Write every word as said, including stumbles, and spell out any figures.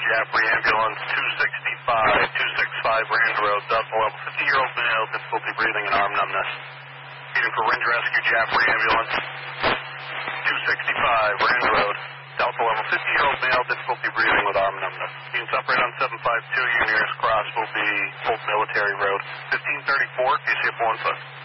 Jaffrey Ambulance two sixty-five, two sixty-five Rand Road, Delta level fifty-year-old male, difficulty breathing and arm numbness. Feeding for Ranger Rescue Jaffrey Ambulance two sixty-five Rand Road, Delta level fifty-year-old male, difficulty breathing with arm numbness. Being separated on seven five two, your nearest cross will be Old Military Road, fifteen thirty-four, K C F one foot.